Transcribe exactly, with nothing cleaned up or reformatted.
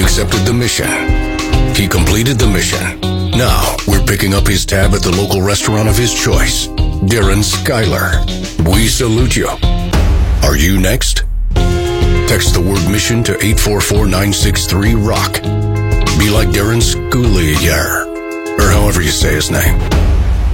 accepted the mission. He completed the mission. Now, we're picking up his tab at the local restaurant of his choice. Darren Skyler. We salute you. Are you next? Text the word mission to eight four four nine six three ROCK. Be like Darren Skyler, or however you say his name.